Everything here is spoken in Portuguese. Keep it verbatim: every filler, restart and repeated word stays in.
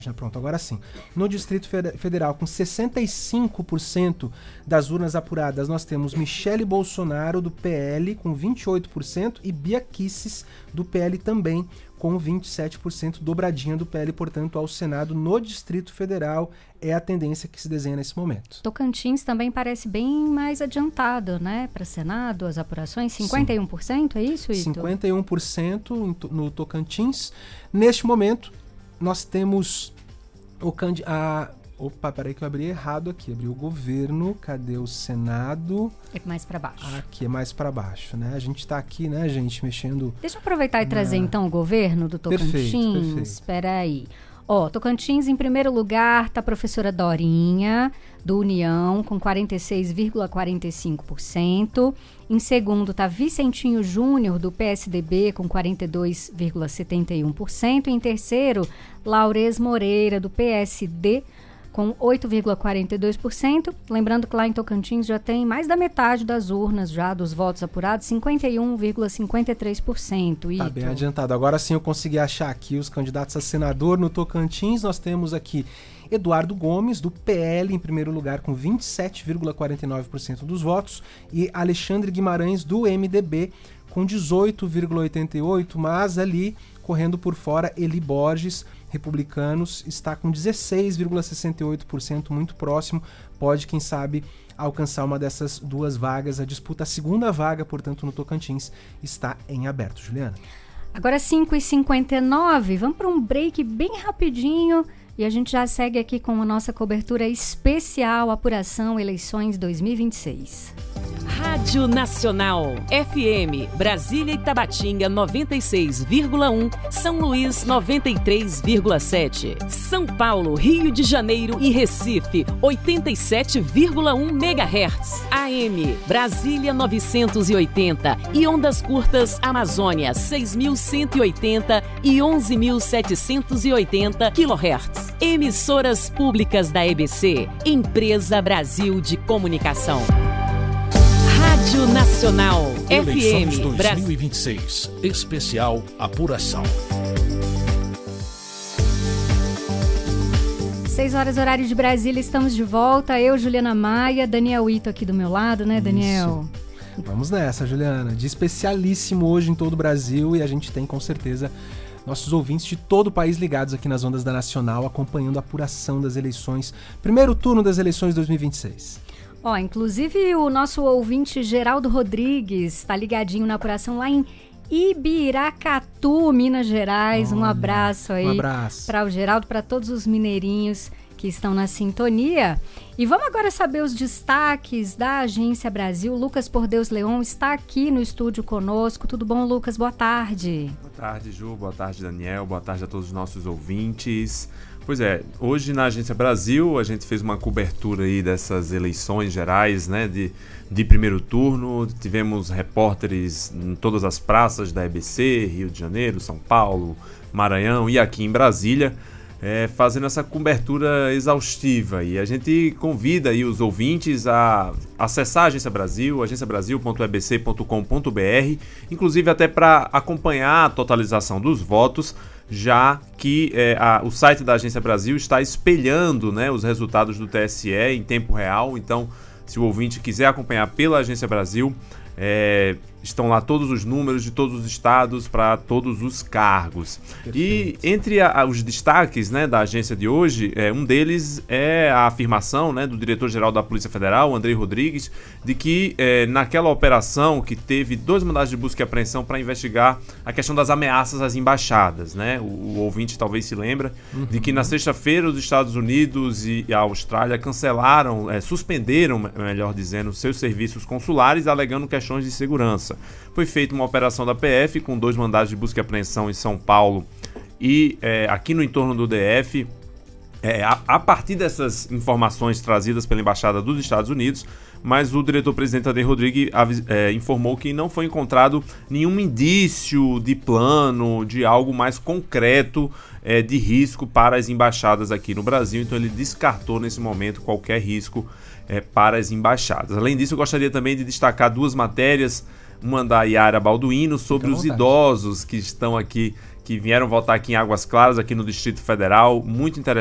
Já pronto, agora sim. No Distrito Federal, com sessenta e cinco por cento das urnas apuradas, nós temos Michele Bolsonaro, do P L, com vinte e oito por cento, e Bia Kicis, do P L, também com vinte e sete por cento, dobradinha do P L, portanto, ao Senado no Distrito Federal. É a tendência que se desenha nesse momento. Tocantins também parece bem mais adiantado, né? Para Senado, as apurações, cinquenta e um por cento, é isso, Ito? cinquenta e um por cento no Tocantins. Neste momento, nós temos o candidato... Opa, peraí que eu abri errado aqui. Abri o governo, cadê o Senado? É mais para baixo. Aqui é mais para baixo, né? A gente tá aqui, né, gente, mexendo... Deixa eu aproveitar e na... trazer, então, o governo do Tocantins. Perfeito, perfeito. Espera aí. Ó, Tocantins, em primeiro lugar, tá a professora Dorinha, do União, com quarenta e seis vírgula quarenta e cinco por cento. Em segundo, tá Vicentinho Júnior, do P S D B, com quarenta e dois vírgula setenta e um por cento. Em terceiro, Laures Moreira, do P S D, com oito vírgula quarenta e dois por cento. Lembrando que lá em Tocantins já tem mais da metade das urnas, já dos votos apurados, cinquenta e um vírgula cinquenta e três por cento. Tá bem adiantado. Agora sim eu consegui achar aqui os candidatos a senador no Tocantins. Nós temos aqui Eduardo Gomes, do P L, em primeiro lugar, com vinte e sete vírgula quarenta e nove por cento dos votos, e Alexandre Guimarães, do M D B, com dezoito vírgula oitenta e oito por cento, mas ali, correndo por fora, Eli Borges, Republicanos, está com dezesseis vírgula sessenta e oito por cento, muito próximo, pode, quem sabe, alcançar uma dessas duas vagas. A disputa, a segunda vaga, portanto, no Tocantins, está em aberto. Juliana. Agora cinco e cinquenta e nove, vamos para um break bem rapidinho e a gente já segue aqui com a nossa cobertura especial Apuração Eleições dois mil e vinte e seis. Rádio Nacional, F M, Brasília e Tabatinga noventa e seis vírgula um, São Luís noventa e três vírgula sete, São Paulo, Rio de Janeiro e Recife oitenta e sete vírgula um megahertz, A M, Brasília novecentos e oitenta e ondas curtas Amazônia seis mil cento e oitenta e onze mil setecentos e oitenta quilohertz. Emissoras públicas da E B C, Empresa Brasil de Comunicação. Rádio Nacional, F M, dois mil e vinte e seis, especial Apuração. seis horas, horário de Brasília, estamos de volta. Eu, Juliana Maia, Daniel Ito aqui do meu lado, né, Daniel? Isso. Vamos nessa, Juliana. Dia especialíssimo hoje em todo o Brasil e a gente tem, com certeza, nossos ouvintes de todo o país ligados aqui nas ondas da Nacional, acompanhando a apuração das eleições, primeiro turno das eleições dois mil e vinte e seis. Ó, inclusive o nosso ouvinte Geraldo Rodrigues está ligadinho na apuração lá em Ibiracatu, Minas Gerais. Olha, um abraço aí. Um abraço para o Geraldo, para todos os mineirinhos que estão na sintonia. E vamos agora saber os destaques da Agência Brasil. Lucas Por Deus Leon está aqui no estúdio conosco. Tudo bom, Lucas? Boa tarde. Boa tarde, Ju. Boa tarde, Daniel. Boa tarde a todos os nossos ouvintes. Pois é, hoje na Agência Brasil a gente fez uma cobertura aí dessas eleições gerais, né, de, de primeiro turno. Tivemos repórteres em todas as praças da E B C, Rio de Janeiro, São Paulo, Maranhão e aqui em Brasília, é, fazendo essa cobertura exaustiva. E a gente convida aí os ouvintes a acessar a Agência Brasil, agência brasil ponto e b c ponto com ponto b r, inclusive até para acompanhar a totalização dos votos, já que é, a, o site da Agência Brasil está espelhando, né, os resultados do T S E em tempo real. Então, se o ouvinte quiser acompanhar pela Agência Brasil, é, estão lá todos os números de todos os estados para todos os cargos. Perfeito. E entre a, os destaques, né, da agência de hoje, é, um deles é a afirmação, né, do diretor-geral da Polícia Federal, Andrei Rodrigues, de que é, naquela operação que teve dois mandados de busca e apreensão para investigar a questão das ameaças às embaixadas, né? O, o ouvinte talvez se lembra, uhum, de que na sexta-feira os Estados Unidos e a Austrália cancelaram, é, suspenderam, melhor dizendo, seus serviços consulares, alegando questões de segurança. Foi feita uma operação da P F com dois mandados de busca e apreensão em São Paulo e é, aqui no entorno do D F. É, a, a partir dessas informações trazidas pela Embaixada dos Estados Unidos, mas o diretor-presidente Andrei Rodrigues é, informou que não foi encontrado nenhum indício de plano, de algo mais concreto é, de risco para as embaixadas aqui no Brasil. Então ele descartou nesse momento qualquer risco é, para as embaixadas. Além disso, eu gostaria também de destacar duas matérias, uma da Yara Balduino sobre os idosos que estão aqui que vieram votar aqui em Águas Claras, aqui no Distrito Federal. Muito interessante.